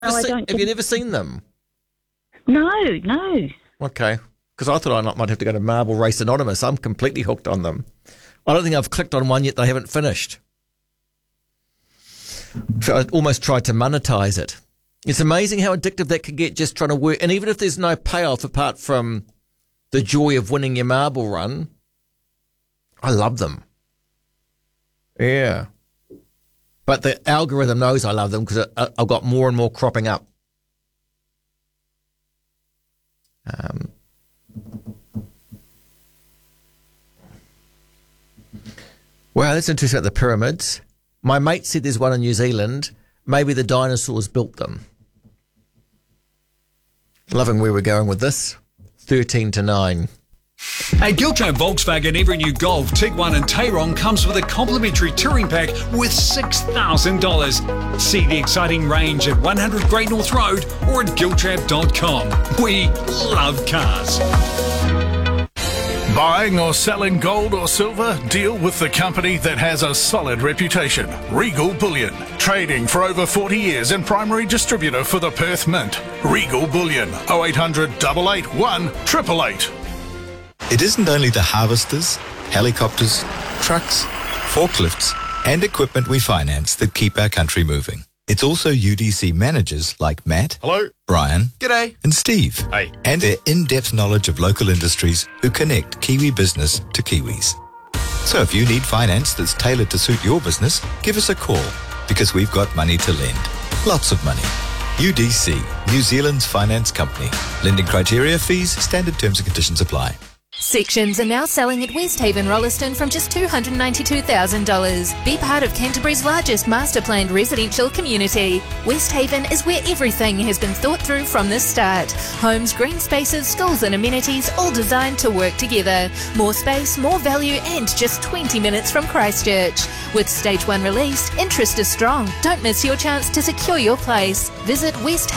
I don't. Have you never seen them? No. Okay. Because I thought I might have to go to Marble Race Anonymous. I'm completely hooked on them. I don't think I've clicked on one yet they haven't finished. I almost tried to monetize it. It's amazing how addictive that can get just trying to work. And even if there's no payoff apart from the joy of winning your marble run, I love them. Yeah. But the algorithm knows I love them because I've got more and more cropping up. Wow, that's interesting about the pyramids. My mate said there's one in New Zealand. Maybe the dinosaurs built them. Loving where we're going with this. 13-9. At Giltrap Volkswagen, every new Golf, Tiguan and Tayron comes with a complimentary touring pack worth $6,000. See the exciting range at 100 Great North Road or at giltrap.com. We love cars. Buying or selling gold or silver? Deal with the company that has a solid reputation. Regal Bullion. Trading for over 40 years and primary distributor for the Perth Mint. Regal Bullion. 0800 881 888. It isn't only the harvesters, helicopters, trucks, forklifts, and equipment we finance that keep our country moving. It's also UDC managers like Matt, hello, Brian, g'day, and Steve, hey, and their in-depth knowledge of local industries who connect Kiwi business to Kiwis. So if you need finance that's tailored to suit your business, give us a call because we've got money to lend. Lots of money. UDC, New Zealand's finance company. Lending criteria, fees, standard terms and conditions apply. Sections are now selling at Westhaven Rolliston from just $292,000. Be part of Canterbury's largest master planned residential community. Westhaven is where everything has been thought through from the start. Homes, green spaces, schools and amenities all designed to work together. More space, more value and just 20 minutes from Christchurch. With Stage 1 released, interest is strong. Don't miss your chance to secure your place. Visit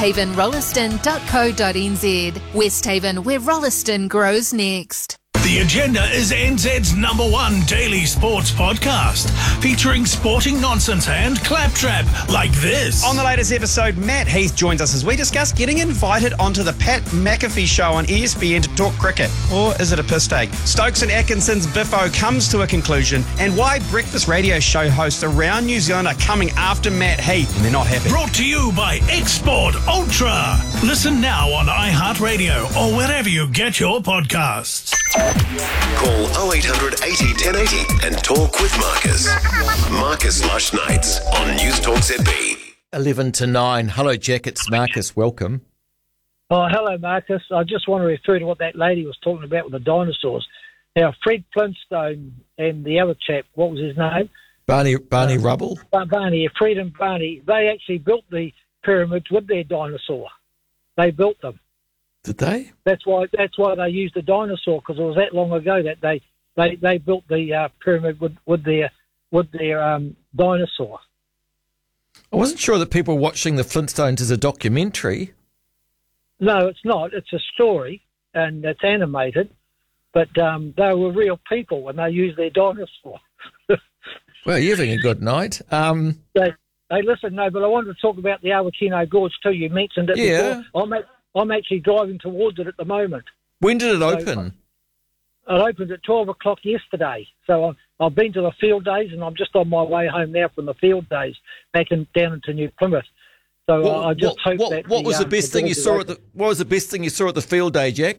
westhavenrolliston.co.nz. Westhaven, where Rolliston grows next. The Agenda is NZ's #1 daily sports podcast, featuring sporting nonsense and claptrap like this. On the latest episode, Matt Heath joins us as we discuss getting invited onto the Pat McAfee show on ESPN to talk cricket. Or is it a piss take? Stokes and Atkinson's Biffo comes to a conclusion, and why breakfast radio show hosts around New Zealand are coming after Matt Heath and they're not happy. Brought to you by Export Ultra. Listen now on iHeartRadio or wherever you get your podcasts. Call 0800 80 1080 and talk with Marcus. Marcus Lush Nights on News Talk ZB. 11-9. Hello, Jack. It's Marcus. Welcome. Oh, hello, Marcus. I just want to refer to what that lady was talking about with the dinosaurs. Now, Fred Flintstone and the other chap, what was his name? Barney Rubble. Barney, Fred and Barney. They actually built the pyramids with their dinosaur. They built them. Did they? That's why they used the dinosaur, because it was that long ago that they built the pyramid with their dinosaur. I wasn't sure that people watching the Flintstones as a documentary. No, it's not. It's a story, and it's animated. But they were real people, and they used their dinosaur. Well, you're having a good night. Hey, listen, no, but I wanted to talk about the Awakino Gorge too. You mentioned it before. I'm actually driving towards it at the moment. When did it open? It opened at 12 o'clock yesterday. So I've been to the field days, and I'm just on my way home now from the field days, down into New Plymouth. So I just hope that... What was the best thing you saw at the... What was the best thing you saw at the field day, Jack?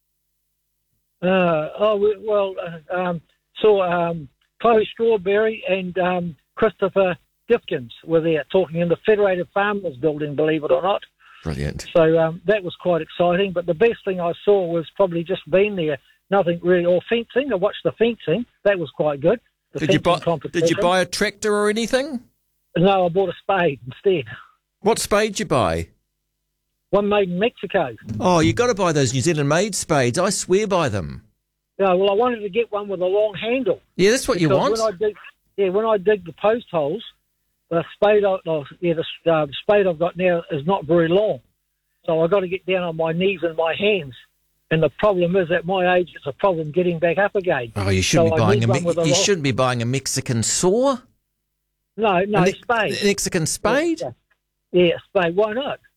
Saw Chloe Strawberry and Christopher Diffkins were there talking in the Federated Farmers Building, believe it or not. Brilliant. So that was quite exciting. But the best thing I saw was probably just being there. Nothing really, or fencing. I watched the fencing. That was quite good. Did you buy a tractor or anything? No, I bought a spade instead. What spade did you buy? One made in Mexico. Oh, you got to buy those New Zealand-made spades. I swear by them. Yeah, well, I wanted to get one with a long handle. Yeah, that's what you want. When I dig the post holes, the spade I've got now is not very long, so I've got to get down on my knees and my hands. And the problem is, at my age, it's a problem getting back up again. Oh, you shouldn't be buying a Mexican saw. No, spade. Mexican spade. Yeah, spade. Why not?